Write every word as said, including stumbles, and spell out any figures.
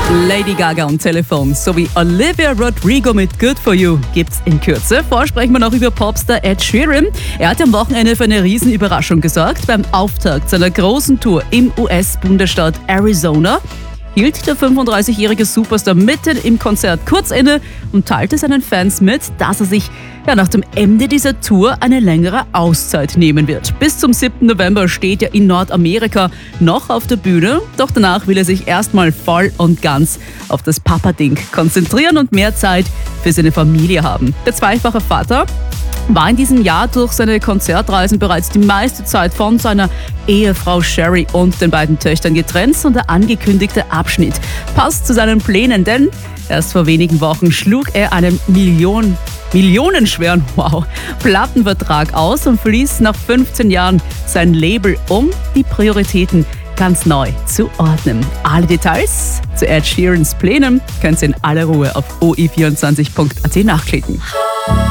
Lady Gaga und Telefon sowie Olivia Rodrigo mit Good For You gibt's in Kürze. Vorsprechen wir noch über Popstar Ed Sheeran. Er hat am Wochenende für eine Riesenüberraschung gesorgt. Beim Auftakt seiner großen Tour im U S-Bundesstaat Arizona hielt der fünfunddreißigjährige Superstar mitten im Konzert kurz inne und teilte seinen Fans mit, dass er sich ja, nach dem Ende dieser Tour eine längere Auszeit nehmen wird. Bis zum siebten November steht er in Nordamerika noch auf der Bühne, doch danach will er sich erstmal voll und ganz auf das Papa-Ding konzentrieren und mehr Zeit für seine Familie haben. Der zweifache Vater war in diesem Jahr durch seine Konzertreisen bereits die meiste Zeit von seiner Ehefrau Sherry und den beiden Töchtern getrennt und der angekündigte Abschnitt passt zu seinen Plänen, denn erst vor wenigen Wochen schlug er einen Million, millionenschweren wow, Plattenvertrag aus und verließ nach fünfzehn Jahren sein Label, um die Prioritäten ganz neu zu ordnen. Alle Details zu Ed Sheerans Plänen könnt ihr in aller Ruhe auf o i vierundzwanzig punkt a t nachklicken.